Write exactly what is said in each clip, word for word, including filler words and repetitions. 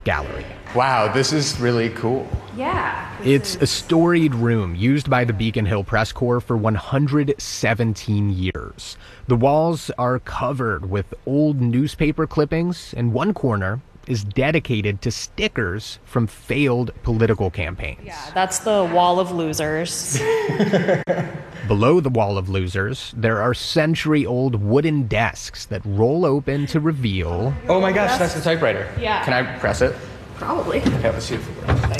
gallery. Wow, this is really cool. Yeah. It's is... a storied room used by the Beacon Hill Press Corps for one hundred seventeen years. The walls are covered with old newspaper clippings, and one corner is dedicated to stickers from failed political campaigns. Yeah, that's the wall of losers. Below the wall of losers, there are century-old wooden desks that roll open to reveal... Oh my gosh, that's the typewriter. Yeah. Can I press it? Probably. Okay, let's see if it works.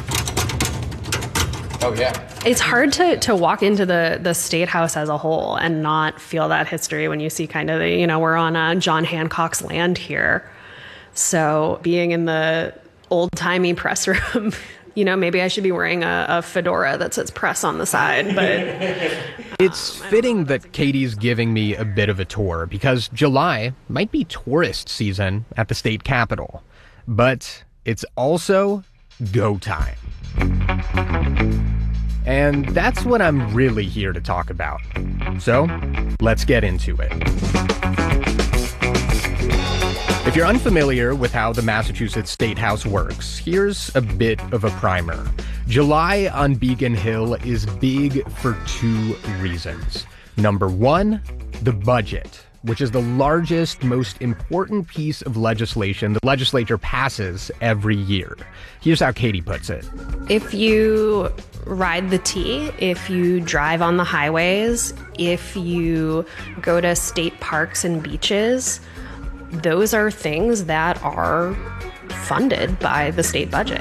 Oh, yeah. It's hard to, to walk into the, the State House as a whole and not feel that history when you see kind of, the, you know, we're on uh, John Hancock's land here. So being in the old-timey press room, you know, maybe I should be wearing a, a fedora that says press on the side, but... It's um, fitting that Katie's giving me a bit of a tour because July might be tourist season at the state capitol. But it's also go time. And that's what I'm really here to talk about. So, let's get into it. If you're unfamiliar with how the Massachusetts State House works, here's a bit of a primer. July on Beacon Hill is big for two reasons. Number one, the budget, which is the largest, most important piece of legislation the legislature passes every year. Here's how Katie puts it. If you ride the T, if you drive on the highways, if you go to state parks and beaches, those are things that are funded by the state budget.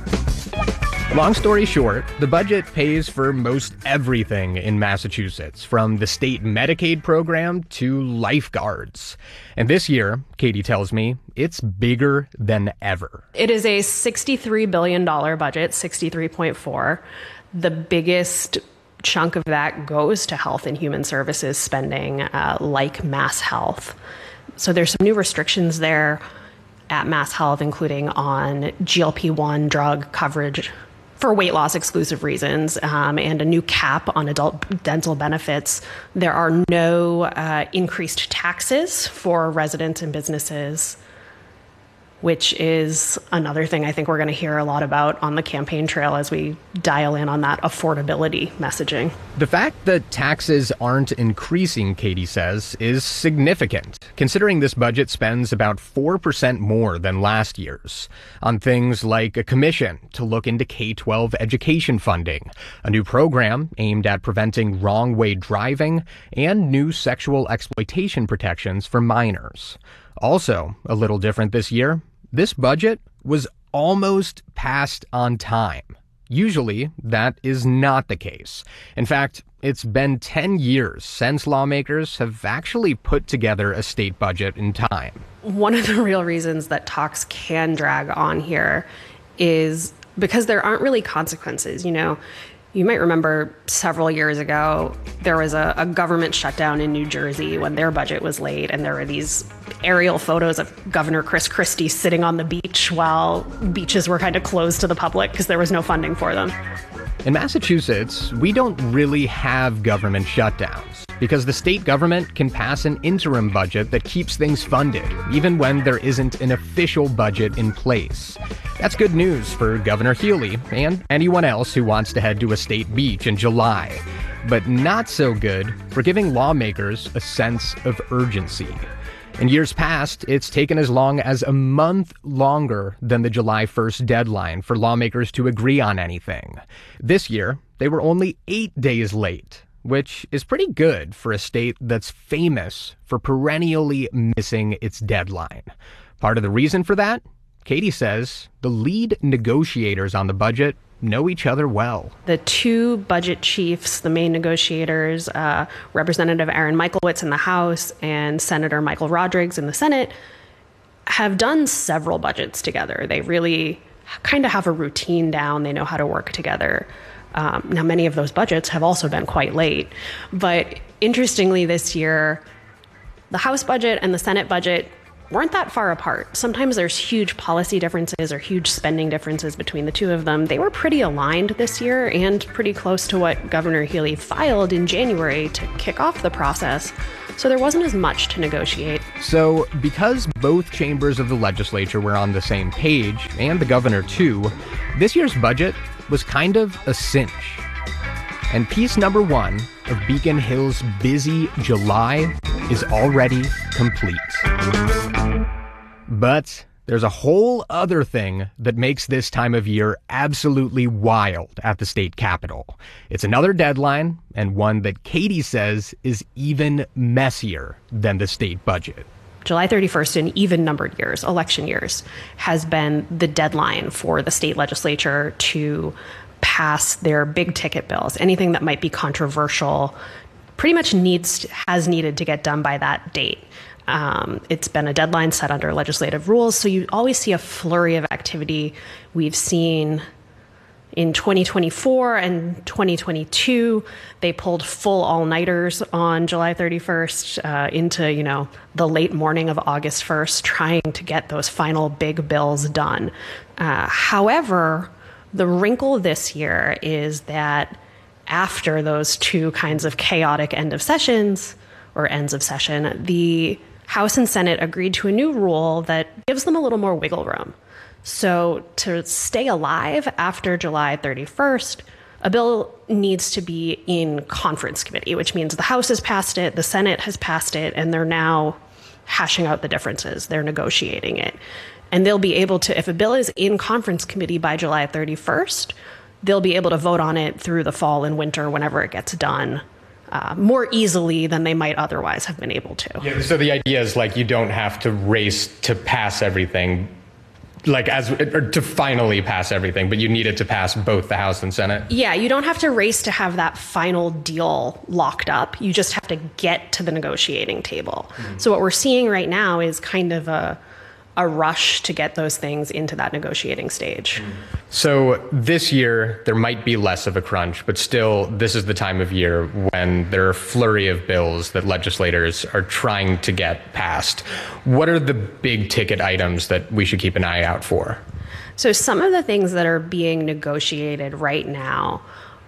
Long story short, the budget pays for most everything in Massachusetts, from the state Medicaid program to lifeguards. And this year, Katie tells me, it's bigger than ever. It is a sixty-three billion dollars budget, sixty-three point four. The biggest chunk of that goes to health and human services spending, uh, like Mass Health. So there's some new restrictions there at Mass Health, including on G L P one drug coverage for weight loss exclusive reasons, um, and a new cap on adult dental benefits. There are no uh, increased taxes for residents and businesses, which is another thing I think we're going to hear a lot about on the campaign trail as we dial in on that affordability messaging. The fact that taxes aren't increasing, Katie says, is significant, considering this budget spends about four percent more than last year's on things like a commission to look into K twelve education funding, a new program aimed at preventing wrong-way driving, and new sexual exploitation protections for minors. Also, a little different this year, this budget was almost passed on time. Usually, that is not the case. In fact, it's been ten years since lawmakers have actually put together a state budget in time. One of the real reasons that talks can drag on here is because there aren't really consequences. You know, you might remember several years ago, there was a, a government shutdown in New Jersey when their budget was late, and there were these aerial photos of Governor Chris Christie sitting on the beach while beaches were kind of closed to the public because there was no funding for them. In Massachusetts, we don't really have government shutdowns because the state government can pass an interim budget that keeps things funded, even when there isn't an official budget in place. That's good news for Governor Healey and anyone else who wants to head to a state beach in July, but not so good for giving lawmakers a sense of urgency. In years past, it's taken as long as a month longer than the July first deadline for lawmakers to agree on anything. This year, they were only eight days late, which is pretty good for a state that's famous for perennially missing its deadline. Part of the reason for that? Katie says the lead negotiators on the budget know each other well. The two budget chiefs, the main negotiators, uh, Representative Aaron Michaelwitz in the House and Senator Michael Rodrigues in the Senate, have done several budgets together. They really kind of have a routine down. They know how to work together. Um, now, many of those budgets have also been quite late. But interestingly, this year, the House budget and the Senate budget weren't that far apart. Sometimes there's huge policy differences or huge spending differences between the two of them. They were pretty aligned this year and pretty close to what Governor Healey filed in January to kick off the process. So there wasn't as much to negotiate. So because both chambers of the legislature were on the same page, and the governor too, this year's budget was kind of a cinch. And piece number one of Beacon Hill's busy July is already complete. But there's a whole other thing that makes this time of year absolutely wild at the state capitol. It's another deadline, and one that Katie says is even messier than the state budget. July thirty-first in even-numbered years, election years, has been the deadline for the state legislature to pass their big-ticket bills. Anything that might be controversial pretty much needs has needed to get done by that date. Um, it's been a deadline set under legislative rules, so you always see a flurry of activity. We've seen in twenty twenty-four and twenty twenty-two, they pulled full all-nighters on July thirty-first uh, into, you know, the late morning of August first, trying to get those final big bills done. Uh, however, the wrinkle this year is that after those two kinds of chaotic end of sessions, or ends of session, the House and Senate agreed to a new rule that gives them a little more wiggle room. So to stay alive after July thirty-first, a bill needs to be in conference committee, which means the House has passed it, the Senate has passed it, and they're now hashing out the differences. They're negotiating it. And they'll be able to, if a bill is in conference committee by July thirty-first, they'll be able to vote on it through the fall and winter whenever it gets done. Uh, more easily than they might otherwise have been able to. Yeah, so the idea is like you don't have to race to pass everything, like as or to finally pass everything, but you need it to pass both the House and Senate. Yeah, you don't have to race to have that final deal locked up. You just have to get to the negotiating table. Mm-hmm. So what we're seeing right now is kind of a a rush to get those things into that negotiating stage. So this year, there might be less of a crunch, but still, this is the time of year when there are a flurry of bills that legislators are trying to get passed. What are the big ticket items that we should keep an eye out for? So some of the things that are being negotiated right now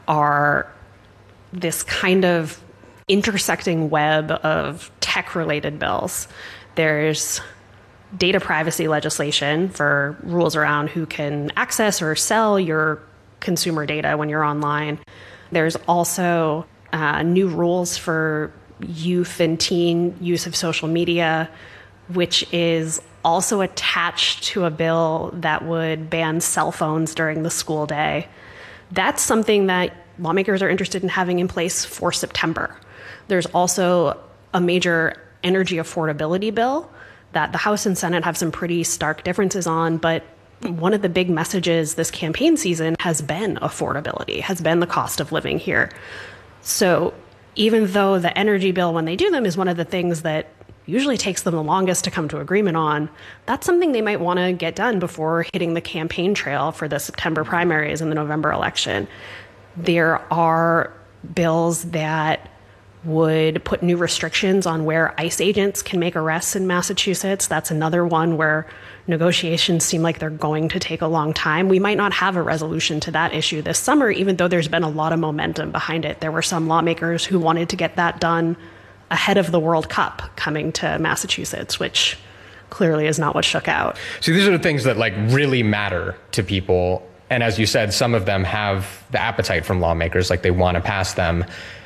are this kind of intersecting web of tech-related bills. There's data privacy legislation for rules around who can access or sell your consumer data when you're online. There's also uh, new rules for youth and teen use of social media, which is also attached to a bill that would ban cell phones during the school day. That's something that lawmakers are interested in having in place for September. There's also a major energy affordability bill that the House and Senate have some pretty stark differences on, but one of the big messages this campaign season has been affordability, has been the cost of living here. So even though the energy bill, when they do them, is one of the things that usually takes them the longest to come to agreement on, that's something they might want to get done before hitting the campaign trail for the September primaries and the November election. There are bills that would put new restrictions on where ICE agents can make arrests in Massachusetts. That's another one where negotiations seem like they're going to take a long time. We might not have a resolution to that issue this summer, even though there's been a lot of momentum behind it. There were some lawmakers who wanted to get that done ahead of the World Cup coming to Massachusetts, which clearly is not what shook out. So these are the things that like really matter to people. And as you said, some of them have the appetite from lawmakers, like they want to pass them.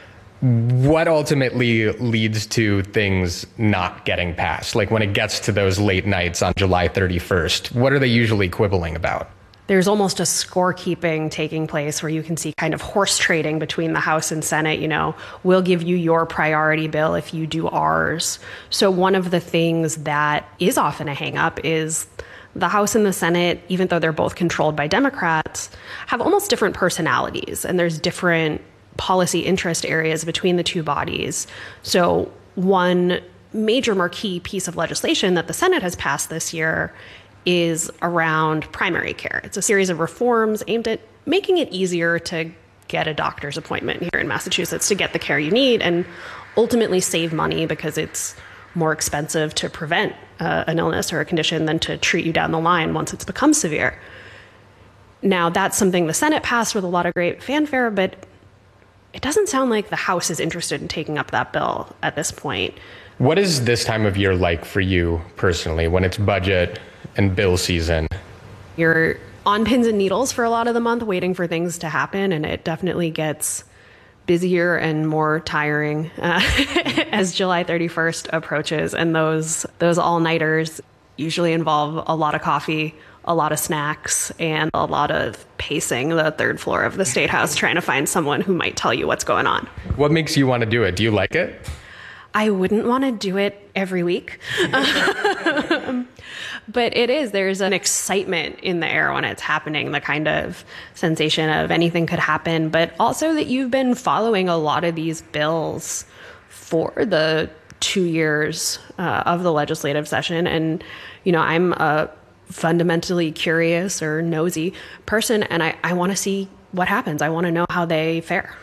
What ultimately leads to things not getting passed? Like when it gets to those late nights on July thirty-first, what are they usually quibbling about? There's almost a scorekeeping taking place where you can see kind of horse trading between the House and Senate. You know, we'll give you your priority bill if you do ours. So one of the things that is often a hang-up is the House and the Senate, even though they're both controlled by Democrats, have almost different personalities, and there's different policy interest areas between the two bodies. So one major marquee piece of legislation that the Senate has passed this year is around primary care. It's a series of reforms aimed at making it easier to get a doctor's appointment here in Massachusetts, to get the care you need and ultimately save money because it's more expensive to prevent uh, an illness or a condition than to treat you down the line once it's become severe. Now, that's something the Senate passed with a lot of great fanfare, but it doesn't sound like the House is interested in taking up that bill at this point. What is this time of year like for you personally when it's budget and bill season? You're on pins and needles for a lot of the month waiting for things to happen, and it definitely gets busier and more tiring uh, as July thirty-first approaches. And those those all-nighters usually involve a lot of coffee, a lot of snacks, and a lot of pacing the third floor of the State House trying to find someone who might tell you what's going on. What makes you want to do it? Do you like it? I wouldn't want to do it every week. um, but it is. There's an excitement in the air when it's happening, the kind of sensation of anything could happen, but also that you've been following a lot of these bills for the two years uh, of the legislative session. And, you know, I'm a fundamentally curious or nosy person, and I, I want to see what happens. I want to know how they fare.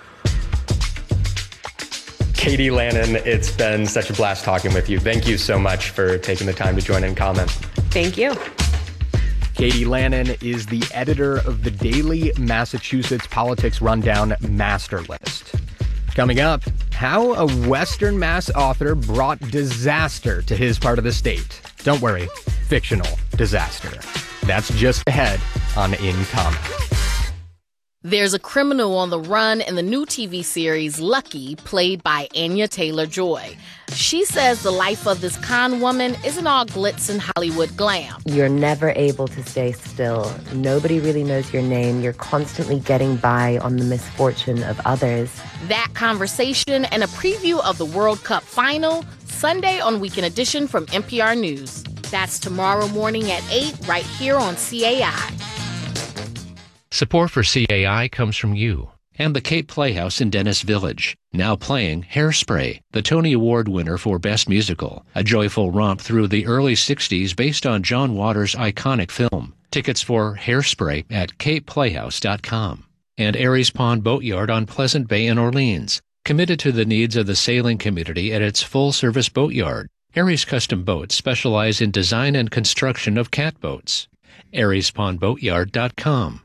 Katie Lannon, it's been such a blast talking with you. Thank you so much for taking the time to join in comment. Thank you. Katie Lannon is the editor of the daily Massachusetts Politics Rundown Master List. Coming up, how a Western Mass author brought disaster to his part of the state. Don't worry, fictional disaster. That's just ahead on In Comment. There's a criminal on the run in the new T V series Lucky, played by Anya Taylor-Joy. She says the life of this con woman isn't all glitz and Hollywood glam. You're never able to stay still. Nobody really knows your name. You're constantly getting by on the misfortune of others. That conversation and a preview of the World Cup final, Sunday on Weekend Edition from N P R News. That's tomorrow morning at eight, right here on C A I. Support for C A I comes from you and the Cape Playhouse in Dennis Village, now playing Hairspray, the Tony Award winner for Best Musical, a joyful romp through the early sixties based on John Waters' iconic film. Tickets for Hairspray at cape playhouse dot com. And Aries Pond Boatyard on Pleasant Bay in Orleans, committed to the needs of the sailing community at its full-service boatyard. Aries Custom Boats specialize in design and construction of catboats. aries pond boatyard dot com.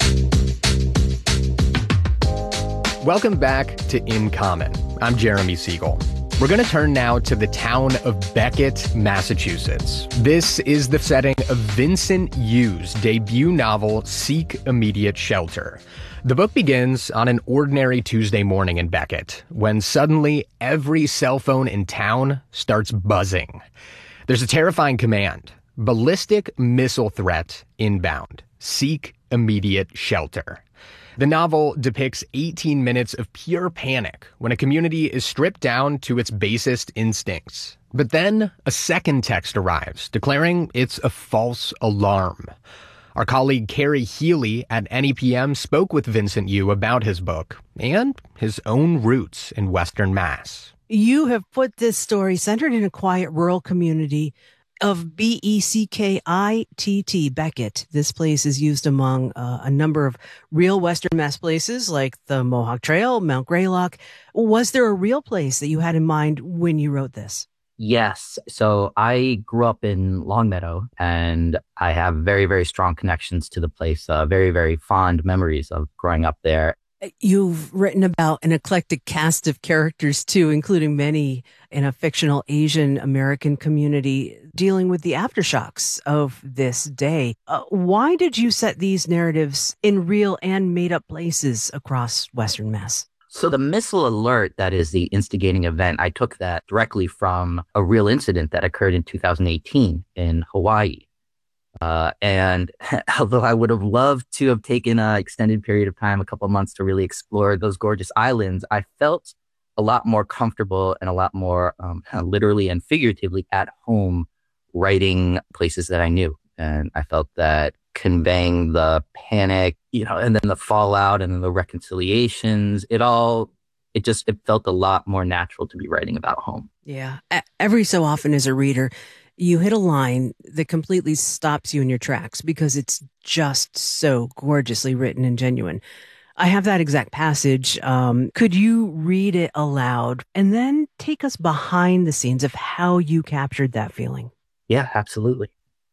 Welcome back to In Common. I'm Jeremy Siegel. We're going to turn now to the town of Becket, Massachusetts. This is the setting of Vincent Yu's debut novel, Seek Immediate Shelter. The book begins on an ordinary Tuesday morning in Becket, when suddenly every cell phone in town starts buzzing. There's a terrifying command: ballistic missile threat inbound. Seek immediate shelter. The novel depicts eighteen minutes of pure panic when a community is stripped down to its basest instincts. But then a second text arrives, declaring it's a false alarm. Our colleague Carrie Healy at N E P M spoke with Vincent Yu about his book and his own roots in Western Mass. You have put this story centered in a quiet rural community of B E C K I T T, Becket. This place is used among uh, a number of real Western Mass places like the Mohawk Trail, Mount Greylock. Was there a real place that you had in mind when you wrote this? Yes. So I grew up in Longmeadow, and I have very, very strong connections to the place, uh, very, very fond memories of growing up there. You've written about an eclectic cast of characters, too, including many in a fictional Asian American community dealing with the aftershocks of this day. Uh, why did you set these narratives in real and made-up places across Western Mass? So the missile alert that is the instigating event, I took that directly from a real incident that occurred in two thousand eighteen in Hawaii. Uh, and although I would have loved to have taken an extended period of time, a couple of months to really explore those gorgeous islands, I felt a lot more comfortable and a lot more um, literally and figuratively at home writing places that I knew. And I felt that conveying the panic, you know, and then the fallout and then the reconciliations, it all, it just, it felt a lot more natural to be writing about home. Yeah. Every so often as a reader, you hit a line that completely stops you in your tracks because it's just so gorgeously written and genuine. I have that exact passage. Um, could you read it aloud and then take us behind the scenes of how you captured that feeling? Yeah, absolutely.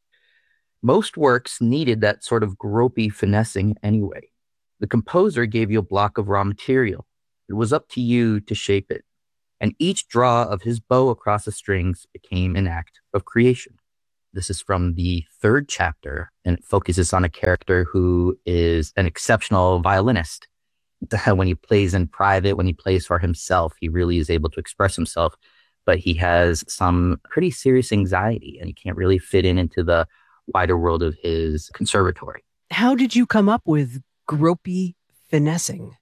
Most works needed that sort of gropey finessing anyway. The composer gave you a block of raw material. It was up to you to shape it. And each draw of his bow across the strings became an act of creation. This is from the third chapter, and it focuses on a character who is an exceptional violinist. When he plays in private, when he plays for himself, he really is able to express himself, but he has some pretty serious anxiety and he can't really fit in into the wider world of his conservatory. How did you come up with gropey finessing?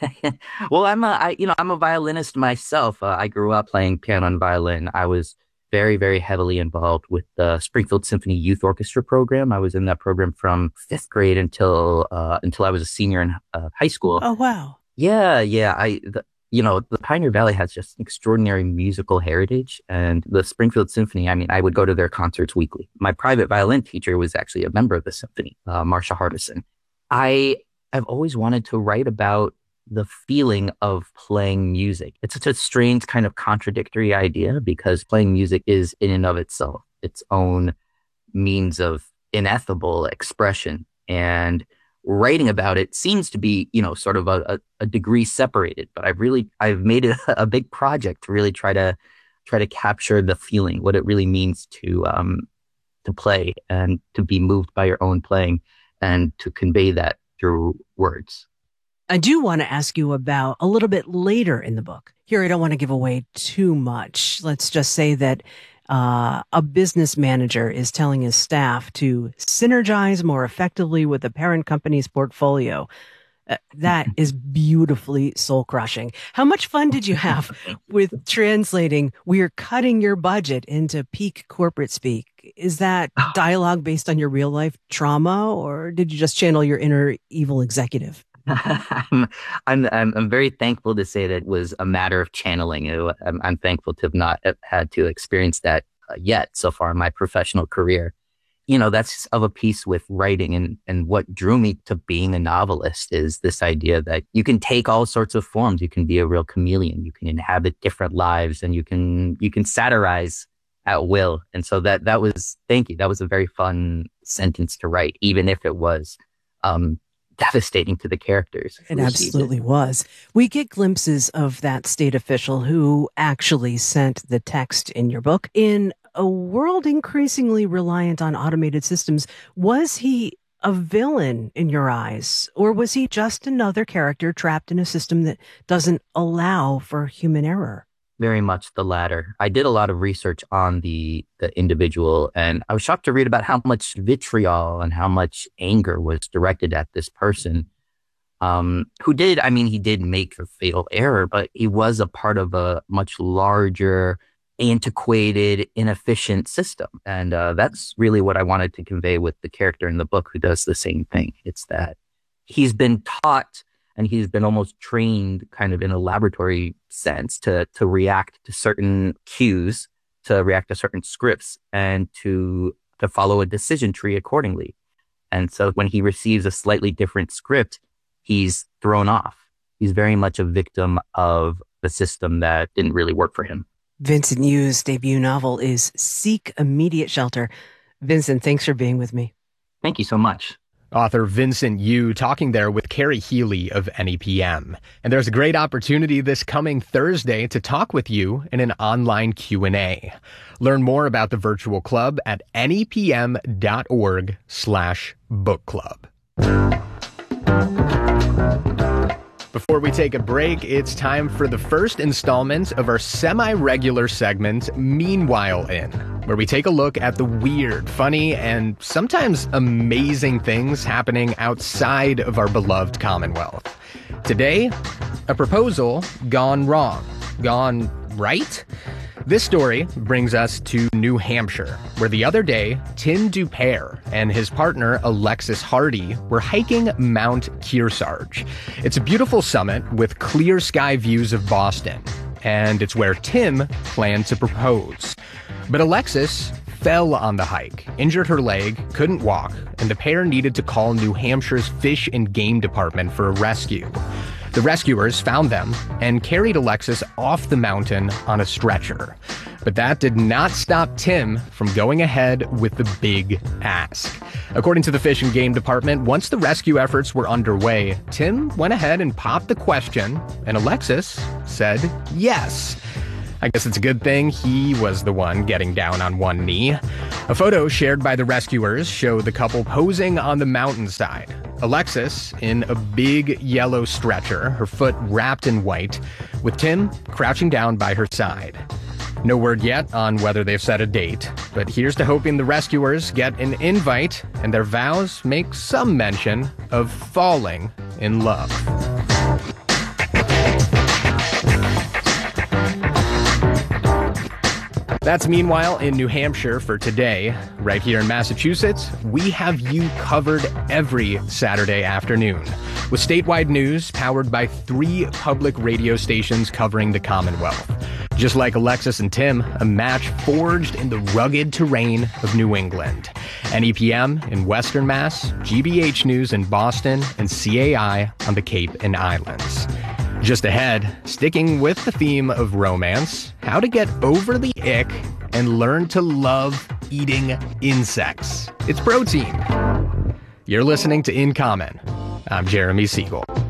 Well, I'm a, I, you know, I'm a violinist myself. Uh, I grew up playing piano and violin. I was very, very heavily involved with the Springfield Symphony Youth Orchestra program. I was in that program from fifth grade until uh, until I was a senior in uh, high school. Oh, wow. Yeah, yeah. I, the, you know, the Pioneer Valley has just extraordinary musical heritage, and the Springfield Symphony, I mean, I would go to their concerts weekly. My private violin teacher was actually a member of the symphony, uh, Marcia Hardison. I have always wanted to write about the feeling of playing music. It's such a strange kind of contradictory idea because playing music is in and of itself its own means of ineffable expression. And writing about it seems to be, you know, sort of a, a degree separated, but I've really, I've made it a big project to really try to, try to capture the feeling, what it really means to, um, to play and to be moved by your own playing and to convey that through words. I do want to ask you about a little bit later in the book. Here, I don't want to give away too much. Let's just say that uh, a business manager is telling his staff to synergize more effectively with the parent company's portfolio. Uh, that is beautifully soul-crushing. How much fun did you have with translating "we're cutting your budget" into peak corporate speak? Is that dialogue based on your real-life trauma, or did you just channel your inner evil executive? I'm, I'm, I'm very thankful to say that it was a matter of channeling. I'm, I'm thankful to have not had to experience that uh, yet so far in my professional career. You know, that's of a piece with writing, and, and what drew me to being a novelist is this idea that you can take all sorts of forms. You can be a real chameleon. You can inhabit different lives, and you can, you can satirize at will. And so that, that was, thank you. That was a very fun sentence to write, even if it was, um, devastating to the characters. It absolutely it. was. We get glimpses of that state official who actually sent the text in your book. In a world increasingly reliant on automated systems, was he a villain in your eyes, or was he just another character trapped in a system that doesn't allow for human error? Very much the latter. I did a lot of research on the, the individual, and I was shocked to read about how much vitriol and how much anger was directed at this person, um, who did, I mean, he did make a fatal error, but he was a part of a much larger, antiquated, inefficient system. And uh, that's really what I wanted to convey with the character in the book who does the same thing. It's that he's been taught and he's been almost trained kind of in a laboratory sense to, to react to certain cues, to react to certain scripts, and to, to follow a decision tree accordingly. And so when he receives a slightly different script, he's thrown off. He's very much a victim of the system that didn't really work for him. Vincent Yu's debut novel is Seek Immediate Shelter. Vincent, thanks for being with me. Thank you so much. Author Vincent Yu talking there with Carrie Healy of N E P M. And there's a great opportunity this coming Thursday to talk with you in an online Q and A. Learn more about the virtual club at nepm.org slash book club. Before we take a break, it's time for the first installment of our semi-regular segment, Meanwhile In, where we take a look at the weird, funny, and sometimes amazing things happening outside of our beloved Commonwealth. Today, a proposal gone wrong. Gone right? This story brings us to New Hampshire, where the other day, Tim Dupere and his partner Alexis Hardy were hiking Mount Kearsarge. It's a beautiful summit with clear sky views of Boston, and it's where Tim planned to propose. But Alexis fell on the hike, injured her leg, couldn't walk, and the pair needed to call New Hampshire's Fish and Game Department for a rescue. The rescuers found them and carried Alexis off the mountain on a stretcher. But that did not stop Tim from going ahead with the big ask. According to the Fish and Game Department, once the rescue efforts were underway, Tim went ahead and popped the question, and Alexis said yes. I guess it's a good thing he was the one getting down on one knee. A photo shared by the rescuers showed the couple posing on the mountainside. Alexis in a big yellow stretcher, her foot wrapped in white, with Tim crouching down by her side. No word yet on whether they've set a date, but here's to hoping the rescuers get an invite and their vows make some mention of falling in love. That's Meanwhile in New Hampshire for today. Right here in Massachusetts, we have you covered every Saturday afternoon with statewide news powered by three public radio stations covering the Commonwealth. Just like Alexis and Tim, a match forged in the rugged terrain of New England. N E P M in Western Mass, G B H News in Boston, and C A I on the Cape and Islands. Just ahead, sticking with the theme of romance, how to get over the ick and learn to love eating insects. It's protein. You're listening to In Common. I'm Jeremy Siegel.